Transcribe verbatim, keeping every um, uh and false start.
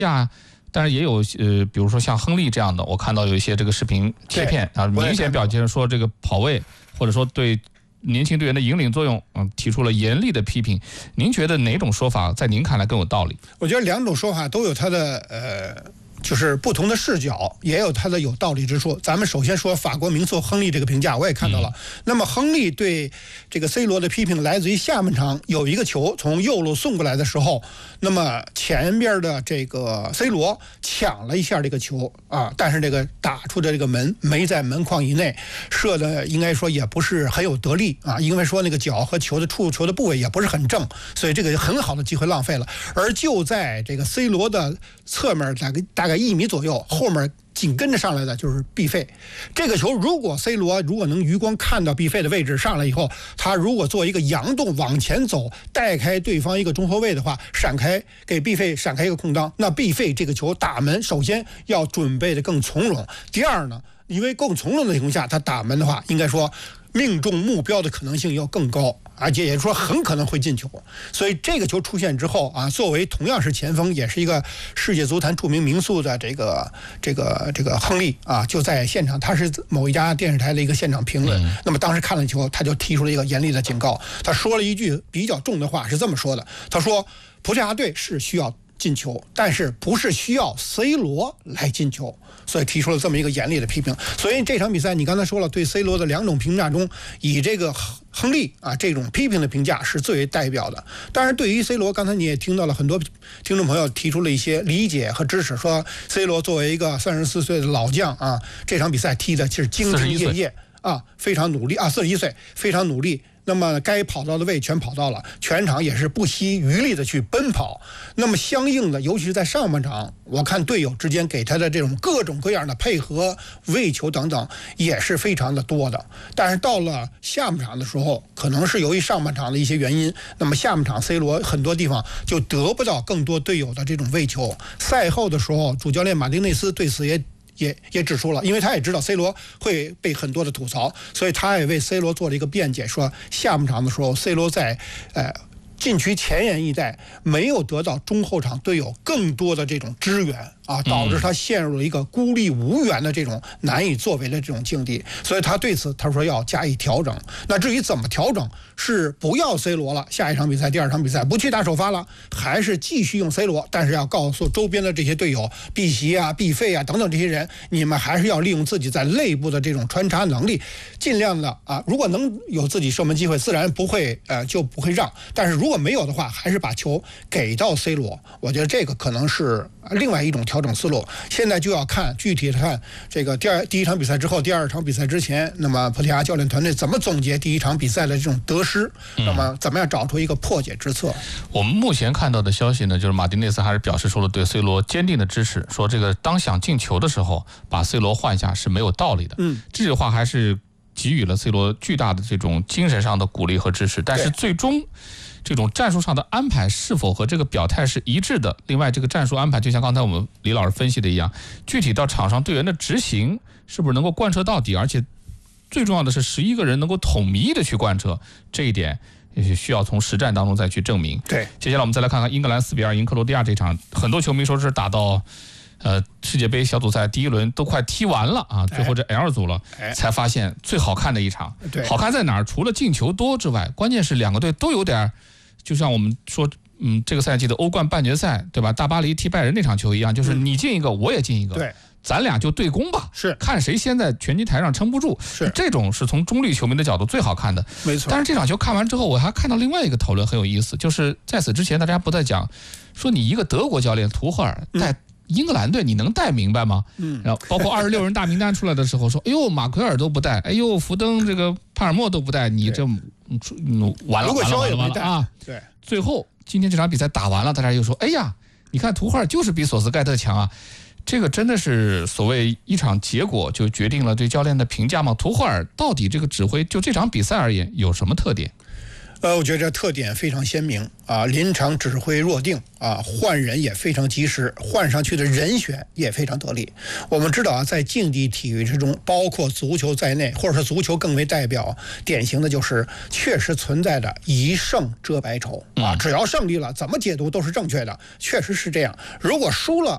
亚。但是也有呃，比如说像亨利这样的，我看到有一些这个视频切片啊，明显表现说这个跑位或者说对年轻队员的引领作用，嗯，提出了严厉的批评。您觉得哪种说法在您看来更有道理？ 我觉得两种说法都有它的呃。就是不同的视角也有它的有道理之处。咱们首先说法国名宿亨利这个评价，我也看到了。嗯、那么亨利对这个 C 罗的批评来自于下半场有一个球从右路送过来的时候，那么前边的这个 C 罗抢了一下这个球啊，但是这个打出的这个门没在门框以内，射的应该说也不是很有得力啊，因为说那个脚和球的触球的部位也不是很正，所以这个很好的机会浪费了。而就在这个 C 罗的侧面大概大概一米左右，后面紧跟着上来的就是毕费。这个球如果 C 罗如果能余光看到毕费的位置上来以后，他如果做一个佯动往前走，带开对方一个中后卫的话，闪开给毕费闪开一个空当，那毕费这个球打门首先要准备的更从容，第二呢，因为更从容的情况下，他打门的话应该说命中目标的可能性要更高，而且也就是说很可能会进球。所以这个球出现之后啊，作为同样是前锋，也是一个世界足坛著名名宿的这个这个这个亨利啊，就在现场，他是某一家电视台的一个现场评论。嗯、那么当时看了球，他就提出了一个严厉的警告，他说了一句比较重的话，是这么说的：他说，葡萄牙队是需要进球，但是不是需要 C 罗来进球，所以提出了这么一个严厉的批评。所以这场比赛你刚才说了，对 C 罗的两种评价中，以这个亨利啊这种批评的评价是最为代表的。当然对于 C 罗，刚才你也听到了很多听众朋友提出了一些理解和支持，说 C 罗作为一个三十四岁的老将啊，这场比赛踢的是兢兢业业啊，非常努力啊，四十一岁非常努力。那么该跑到的位全跑到了，全场也是不惜余力的去奔跑。那么相应的，尤其是在上半场，我看队友之间给他的这种各种各样的配合、喂球等等也是非常的多的。但是到了下半场的时候，可能是由于上半场的一些原因，那么下半场 C 罗很多地方就得不到更多队友的这种喂球。赛后的时候，主教练马丁内斯对此也也也指出了，因为他也知道 C 罗会被很多的吐槽，所以他也为 C 罗做了一个辩解，说下半场的时候 C 罗在呃禁区前沿一带没有得到中后场队友更多的这种支援啊，导致他陷入了一个孤立无援的这种难以作为的这种境地，所以他对此他说要加以调整。那至于怎么调整，是不要 C 罗了，下一场比赛第二场比赛不去打首发了，还是继续用 C 罗，但是要告诉周边的这些队友毕席啊、毕费啊等等这些人，你们还是要利用自己在内部的这种穿插能力，尽量的啊，如果能有自己射门机会，自然不会呃就不会让，但是如果没有的话，还是把球给到 C 罗。我觉得这个可能是另外一种调整思路。现在就要看具体的看这个第二第一场比赛之后，第二场比赛之前，那么葡萄牙教练团队怎么总结第一场比赛的这种得失，那么怎么样找出一个破解之策。嗯、 我们目前看到的消息呢，就是马丁内斯还是表示出了对 C 罗坚定的支持，说这个当想进球的时候把 C 罗换下是没有道理的。嗯，这句话还是给予了 C 罗巨大的这种精神上的鼓励和支持，但是最终这种战术上的安排是否和这个表态是一致的？另外，这个战术安排就像刚才我们李老师分析的一样，具体到场上队员的执行是不是能够贯彻到底？而且最重要的是，十一个人能够统一的去贯彻，这一点也需要从实战当中再去证明。 对， 接下来我们再来看看英格兰四比二赢克罗地亚这场，很多球迷说是打到呃世界杯小组赛第一轮都快踢完了啊，最后这 L 组了，才发现最好看的一场。 对， 好看在哪儿？除了进球多之外，关键是两个队都有点。就像我们说，嗯，这个赛季的欧冠半决赛，对吧？大巴黎踢拜仁那场球一样，就是你进一个，我也进一个， 对， 咱俩就对攻吧， 是看谁先在拳击台上撑不住， 是这种是从中立球迷的角度最好看的， 没错。 但是这场球看完之后，我还看到另外一个讨论很有意思，就是在此之前大家不在讲，说你一个德国教练图赫尔带英格兰队，你能带明白吗？嗯，然后包括二十六人大名单出来的时候说，哎呦，马奎尔都不带，哎呦，福登这个帕尔默都不带，你这嗯完了完了完了完了啊！ 对， 最后。今天这场比赛打完了，大家又说：“哎呀，你看图赫尔就是比索斯盖特强啊！”这个真的是所谓一场结果就决定了对教练的评价吗？图赫尔到底这个指挥就这场比赛而言有什么特点？ 呃，我觉得这特点非常鲜明啊，临场指挥若定啊，换人也非常及时，换上去的人选也非常得力。我们知道啊，在竞技体育之中，包括足球在内，或者是足球更为代表典型的就是确实存在的一胜遮百丑啊，只要胜利了，怎么解读都是正确的，确实是这样。如果输了